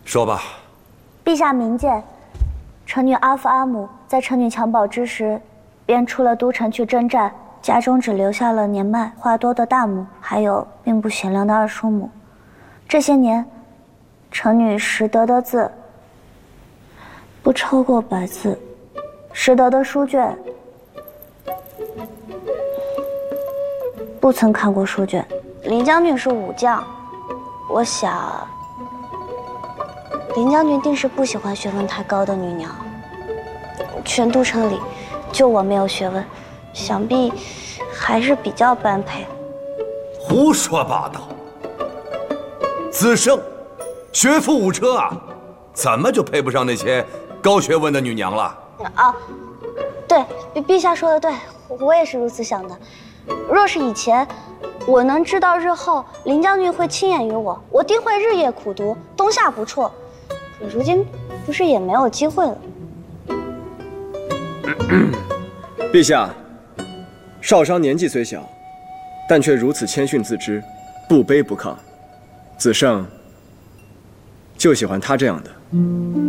说吧。 陛下明鉴，臣女阿父阿母在臣女襁褓之时，便出了都城去征战，家中只留下了年迈话多的大母，还有并不贤良的二叔母。这些年，臣女识得的字不超过100字，识得的书卷不曾看过书卷。林将军是武将，我想林将军定是不喜欢学问太高的女娘。全都城里，就我没有学问，想必还是比较般配。 胡说八道！子胜，学富五车啊，怎么就配不上那些高学问的女娘了？ 啊，对，陛下说的对，我也是如此想的。若是以前，我能知道日后林将军会亲眼于我，我定会日夜苦读，冬夏不辍。可如今不是也没有机会了。 陛下，少商年纪虽小，但却如此谦逊自知，不卑不亢。子胜就喜欢他这样的。